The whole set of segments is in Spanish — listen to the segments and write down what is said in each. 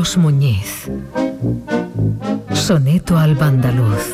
Carlos Muñiz. Soneto al Vandaluz.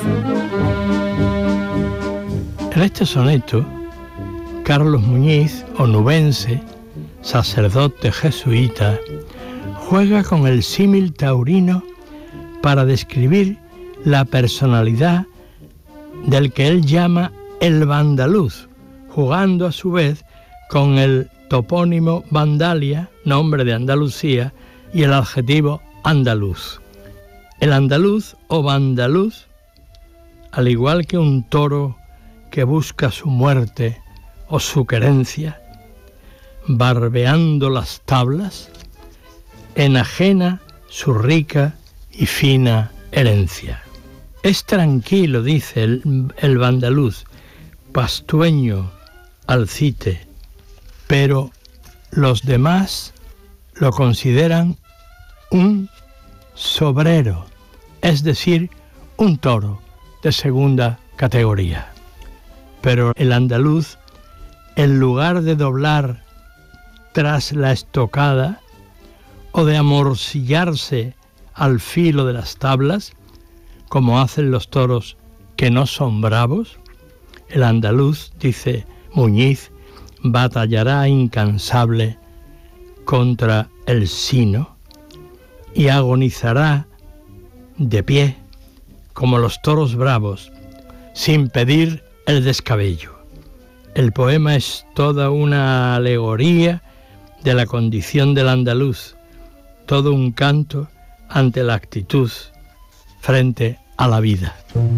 En este soneto, Carlos Muñiz, onubense, sacerdote jesuita, juega con el símil taurino para describir la personalidad del que él llama el Vandaluz, jugando a su vez con el topónimo Vandalia, nombre de Andalucía, y el adjetivo andaluz. El andaluz o vandaluz, al igual que un toro que busca su muerte o su querencia, barbeando las tablas, enajena su rica y fina herencia. Es tranquilo, dice el vandaluz, pastueño, alcite, pero los demás lo consideran un sobrero, es decir, un toro de segunda categoría. Pero el andaluz, en lugar de doblar tras la estocada o de amorcillarse al filo de las tablas, como hacen los toros que no son bravos, el andaluz, dice Muñiz, batallará incansable contra el sino y agonizará de pie como los toros bravos, sin pedir el descabello. El poema es toda una alegoría de la condición del andaluz, todo un canto ante la actitud frente a la vida.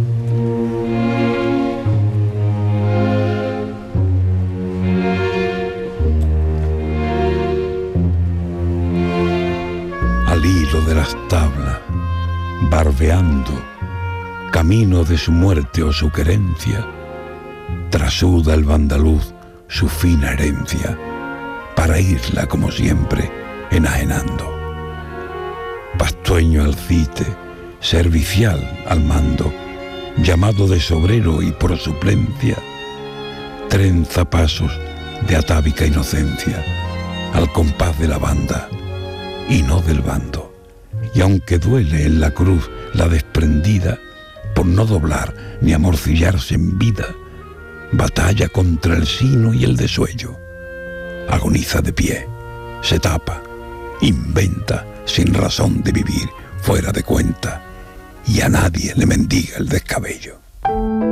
Al hilo de las tablas, barbeando, camino de su muerte o su querencia, trasuda el vandaluz su fina herencia, para irla como siempre enajenando. Pastueño alcite, servicial al mando, llamado de sobrero y por suplencia, trenza pasos de atávica inocencia, al compás de la banda y no del bando. Y aunque duele en la cruz la desprendida, por no doblar ni amorcillarse en vida, batalla contra el sino y el desuello, agoniza de pie, se tapa, inventa sin razón de vivir fuera de cuenta, y a nadie le mendiga el descabello.